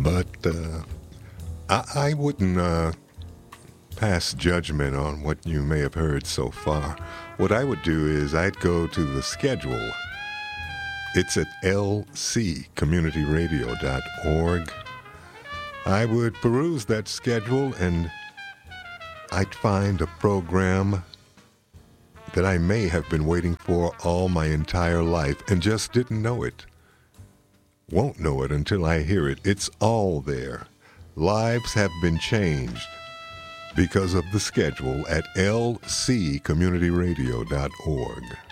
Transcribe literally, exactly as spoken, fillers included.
But uh, I, I wouldn't uh, pass judgment on what you may have heard so far. What I would do is I'd go to the schedule. It's at l c community radio dot org. I would peruse that schedule and I'd find a program that I may have been waiting for all my entire life and just didn't know it. Won't know it until I hear it. It's all there. Lives have been changed because of the schedule at l c community radio dot org.